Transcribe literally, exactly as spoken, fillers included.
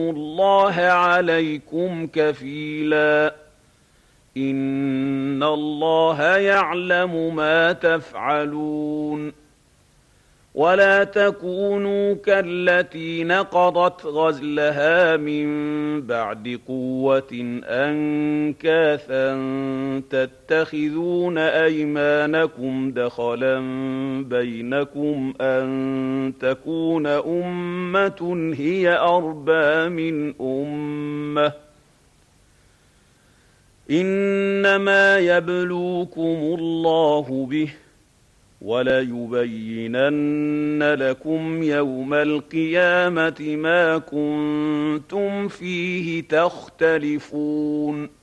الله عليكم كفيلا إن الله يعلم ما تفعلون ولا تكونوا كالتي نقضت غزلها من بعد قوة أنكاثا تتخذون أيمانكم دخلا بينكم أن تكون أمة هي أربى من أمة إنما يبلوكم الله به وَلَيُبَيِّنَنَّ لَكُمْ يَوْمَ الْقِيَامَةِ مَا كُنتُمْ فِيهِ تَخْتَلِفُونَ